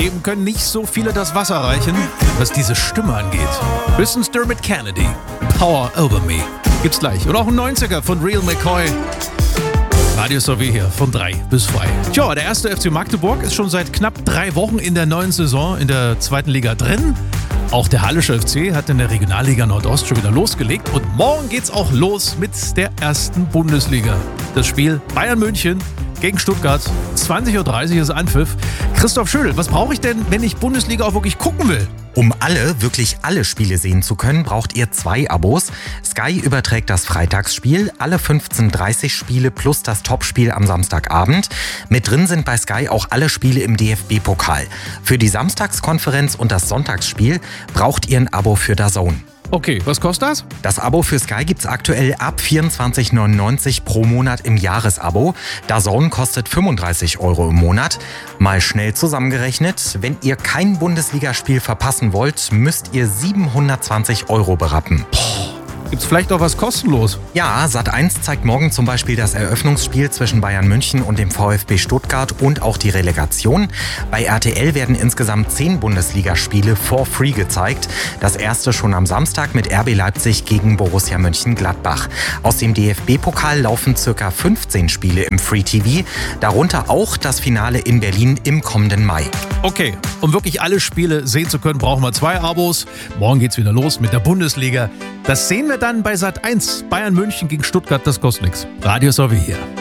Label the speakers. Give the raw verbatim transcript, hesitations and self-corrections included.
Speaker 1: Dem können nicht so viele das Wasser reichen, was diese Stimme angeht. Höchstens Dermot Kennedy. Power Over Me. Gibt's gleich. Und auch ein neunziger von Real McCoy. Radio S O W hier von drei bis zwei. Tja, der erste F C Magdeburg ist schon seit knapp drei Wochen in der neuen Saison in der zweiten Liga drin. Auch der Hallische F C hat in der Regionalliga Nordost schon wieder losgelegt. Und morgen geht's auch los mit der ersten Bundesliga. Das Spiel Bayern München gegen Stuttgart. zwanzig Uhr dreißig ist Anpfiff. Christoph Schödel, was brauche ich denn, wenn ich Bundesliga auch wirklich gucken will?
Speaker 2: Um alle, wirklich alle Spiele sehen zu können, braucht ihr zwei Abos. Sky überträgt das Freitagsspiel, alle fünfzehn Uhr dreißig Spiele plus das Topspiel am Samstagabend. Mit drin sind bei Sky auch alle Spiele im D F B-Pokal. Für die Samstagskonferenz und das Sonntagsspiel braucht ihr ein Abo für D A Z N.
Speaker 1: Okay, was kostet das?
Speaker 2: Das Abo für Sky gibt's aktuell ab vierundzwanzig neunundneunzig pro Monat im Jahresabo. D A Z N kostet fünfunddreißig Euro im Monat. Mal schnell zusammengerechnet, wenn ihr kein Bundesligaspiel verpassen wollt, müsst ihr siebenhundertzwanzig Euro berappen.
Speaker 1: Gibt's vielleicht auch was kostenlos?
Speaker 2: Ja, Sat eins zeigt morgen zum Beispiel das Eröffnungsspiel zwischen Bayern München und dem VfB Stuttgart und auch die Relegation. Bei R T L werden insgesamt zehn Bundesligaspiele for free gezeigt. Das erste schon am Samstag mit R B Leipzig gegen Borussia Mönchengladbach. Aus dem D F B-Pokal laufen circa fünfzehn Spiele im Free T V, darunter auch das Finale in Berlin im kommenden Mai.
Speaker 1: Okay, um wirklich alle Spiele sehen zu können, brauchen wir zwei Abos. Morgen geht's wieder los mit der Bundesliga. Das sehen wir dann bei Sat eins. Bayern München gegen Stuttgart, das kostet nichts. Radio S O W hier.